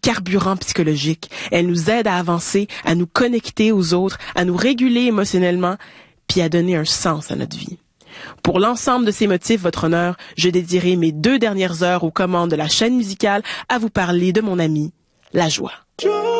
carburant psychologique. Elle nous aide à avancer, à nous connecter aux autres, à nous réguler émotionnellement, puis à donner un sens à notre vie. Pour l'ensemble de ces motifs, votre honneur, je dédierai mes 2 dernières heures aux commandes de la chaîne musicale à vous parler de mon ami, la joie.